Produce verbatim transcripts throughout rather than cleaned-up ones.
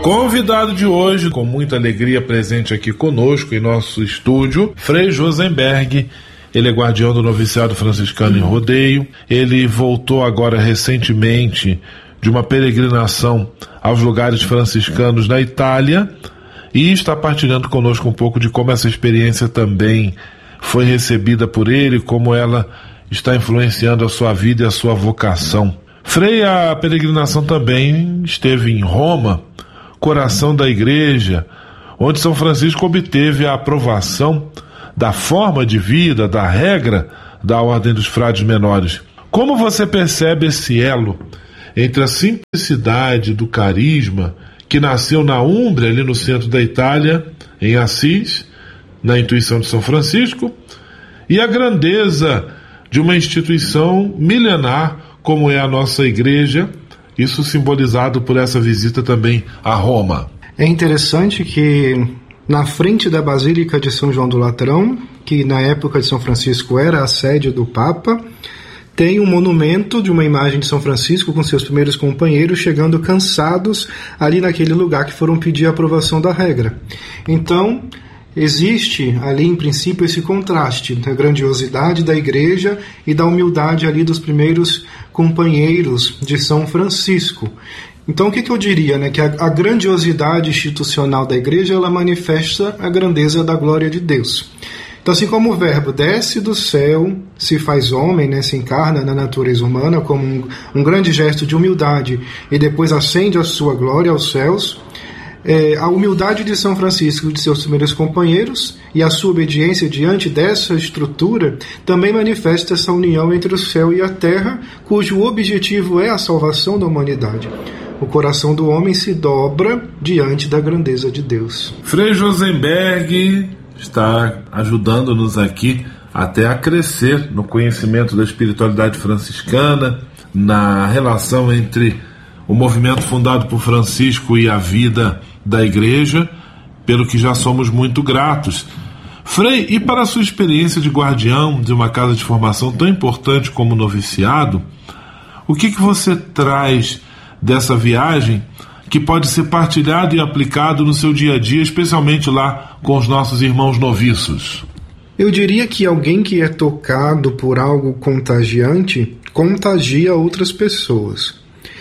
Convidado de hoje, com muita alegria, presente aqui conosco em nosso estúdio, Frei Josenberg. Ele é guardião do noviciado franciscano em Rodeio. Ele voltou agora recentemente de uma peregrinação aos lugares franciscanos na Itália e está partilhando conosco um pouco de como essa experiência também foi recebida por ele, como ela está influenciando a sua vida e a sua vocação. Frei, a peregrinação também esteve em Roma, coração da igreja, onde São Francisco obteve a aprovação da forma de vida, da regra da Ordem dos Frades Menores. Como você percebe esse elo entre a simplicidade do carisma que nasceu na Úmbria, ali no centro da Itália, em Assis, na intuição de São Francisco, e a grandeza de uma instituição milenar como é a nossa igreja, isso simbolizado por essa visita também a Roma? É interessante que na frente da Basílica de São João do Latrão, que na época de São Francisco era a sede do Papa, tem um monumento de uma imagem de São Francisco com seus primeiros companheiros chegando cansados ali naquele lugar que foram pedir a aprovação da regra. Então, existe ali em princípio esse contraste da grandiosidade da igreja e da humildade ali dos primeiros companheiros de São Francisco. Então o que, que eu diria, né? Que a, a grandiosidade institucional da igreja, ela manifesta a grandeza da glória de Deus. Então, assim como o verbo desce do céu, se faz homem, né, se encarna na natureza humana como um, um grande gesto de humildade e depois ascende a sua glória aos céus, é, a humildade de São Francisco e de seus primeiros companheiros e a sua obediência diante dessa estrutura também manifesta essa união entre o céu e a terra, cujo objetivo é a salvação da humanidade. O coração do homem se dobra diante da grandeza de Deus. Frei Josenberg está ajudando-nos aqui até a crescer no conhecimento da espiritualidade franciscana, na relação entre o movimento fundado por Francisco e a vida da igreja, pelo que já somos muito gratos. Frei, e para a sua experiência de guardião de uma casa de formação tão importante como o noviciado, o que, que você traz dessa viagem que pode ser partilhado e aplicado no seu dia a dia, especialmente lá com os nossos irmãos noviços? Eu diria que alguém que é tocado por algo contagiante contagia outras pessoas.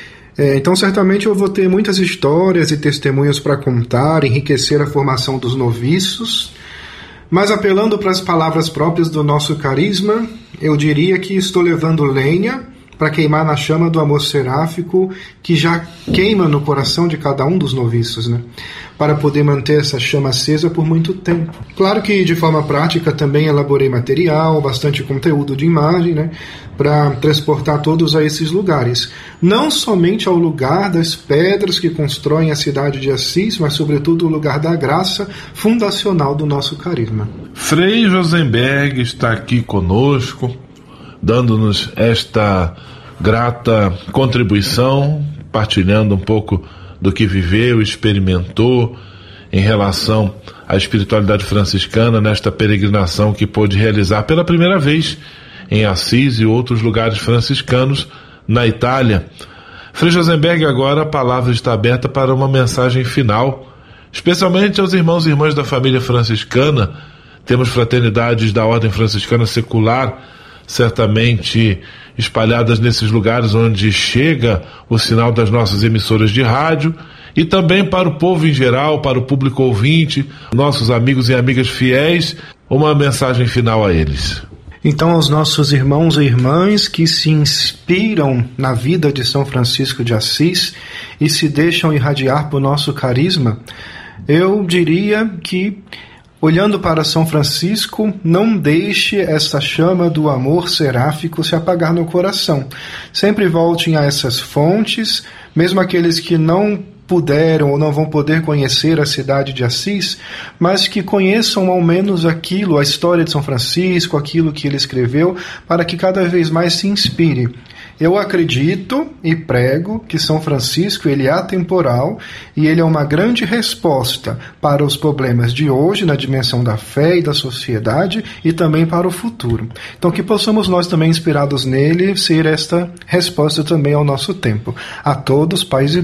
É, então, certamente eu vou ter muitas histórias e testemunhos para contar, enriquecer a formação dos noviços, mas apelando para as palavras próprias do nosso carisma, eu diria que estou levando lenha para queimar na chama do amor seráfico que já queima no coração de cada um dos noviços, né? Para poder manter essa chama acesa por muito tempo. Claro que de forma prática também elaborei material, bastante conteúdo de imagem, né? Para transportar todos a esses lugares. Não somente ao lugar das pedras que constroem a cidade de Assis, mas sobretudo o lugar da graça fundacional do nosso carisma. Frei Josenberg está aqui conosco, dando-nos esta grata contribuição, partilhando um pouco do que viveu, experimentou em relação à espiritualidade franciscana nesta peregrinação que pôde realizar pela primeira vez em Assis e outros lugares franciscanos na Itália. Frei Josenberg, agora a palavra está aberta para uma mensagem final, especialmente aos irmãos e irmãs da família franciscana. Temos fraternidades da Ordem Franciscana Secular, certamente espalhadas nesses lugares onde chega o sinal das nossas emissoras de rádio, e também para o povo em geral, para o público ouvinte, nossos amigos e amigas fiéis, uma mensagem final a eles. Então, aos nossos irmãos e irmãs que se inspiram na vida de São Francisco de Assis e se deixam irradiar por nosso carisma, eu diria que, olhando para São Francisco, não deixe essa chama do amor seráfico se apagar no coração. Sempre voltem a essas fontes, mesmo aqueles que não puderam ou não vão poder conhecer a cidade de Assis, mas que conheçam ao menos aquilo, a história de São Francisco, aquilo que ele escreveu, para que cada vez mais se inspire. Eu acredito e prego que São Francisco ele é atemporal e ele é uma grande resposta para os problemas de hoje na dimensão da fé e da sociedade e também para o futuro. Então que possamos nós também, inspirados nele, ser esta resposta também ao nosso tempo. A todos, paz e bem.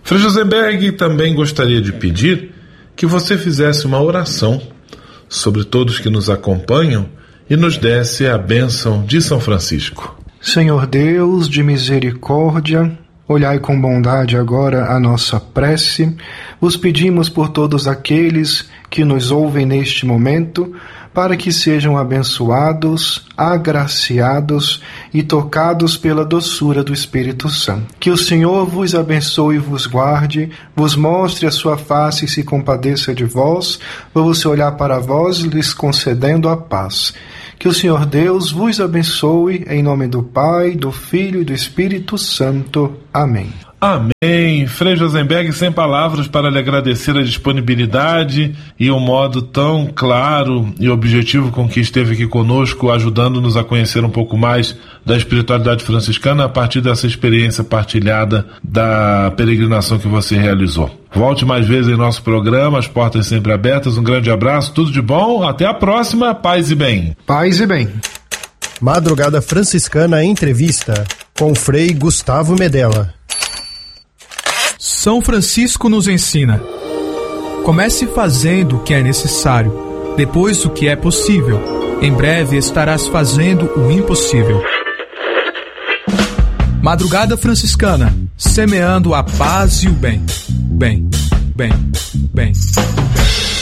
Frei Josenberg também gostaria de pedir que você fizesse uma oração sobre todos que nos acompanham e nos desse a bênção de São Francisco. Senhor Deus de misericórdia, olhai com bondade agora a nossa prece. Vos pedimos por todos aqueles que nos ouvem neste momento, para que sejam abençoados, agraciados e tocados pela doçura do Espírito Santo. Que o Senhor vos abençoe e vos guarde, vos mostre a sua face e se compadeça de vós, para você olhar para vós, lhes concedendo a paz. Que o Senhor Deus vos abençoe, em nome do Pai, do Filho e do Espírito Santo. Amém. Amém. Frei Josenberg, sem palavras para lhe agradecer a disponibilidade e o modo tão claro e objetivo com que esteve aqui conosco, ajudando-nos a conhecer um pouco mais da espiritualidade franciscana a partir dessa experiência partilhada da peregrinação que você realizou. Volte mais vezes em nosso programa, as portas sempre abertas. Um grande abraço, tudo de bom, até a próxima, paz e bem. Paz e bem. Madrugada Franciscana Entrevista, com Frei Gustavo Medella. São Francisco nos ensina: comece fazendo o que é necessário, depois o que é possível. Em breve estarás fazendo o impossível. Madrugada Franciscana, semeando a paz e o bem. Bem, bem, bem.